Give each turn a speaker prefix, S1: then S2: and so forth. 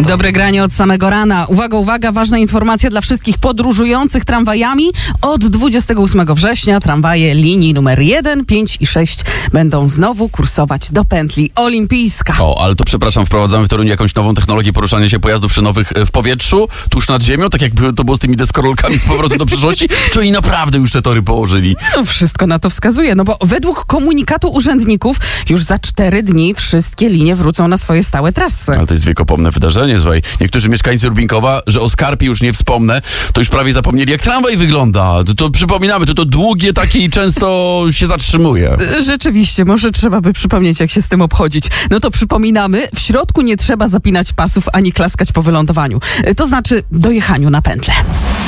S1: Dobre granie od samego rana. Uwaga, uwaga, ważna informacja dla wszystkich podróżujących tramwajami. Od 28 września tramwaje linii numer 1, 5 i 6 będą znowu kursować do pętli Olimpijska.
S2: O, ale to przepraszam, wprowadzamy w Toruniu jakąś nową technologię poruszania się pojazdów szynowych w powietrzu, tuż nad ziemią, tak jakby to było z tymi deskorolkami z powrotu do przyszłości, czy oni naprawdę już te tory położyli?
S1: No, wszystko na to wskazuje, no bo według komunikatu urzędników już za 4 dni wszystkie linie wrócą na swoje stałe trasy.
S2: Ale to jest wiekopomne wydarzenie, słuchaj. Niektórzy mieszkańcy Rubinkowa, że o Skarpie już nie wspomnę, to już prawie zapomnieli, jak tramwaj wygląda. To przypominamy, to długie takie i często się zatrzymuje.
S1: Rzeczywiście, może trzeba by przypomnieć, jak się z tym obchodzić. No to przypominamy, w środku nie trzeba zapinać pasów ani klaskać po wylądowaniu. To znaczy dojechaniu na pętlę.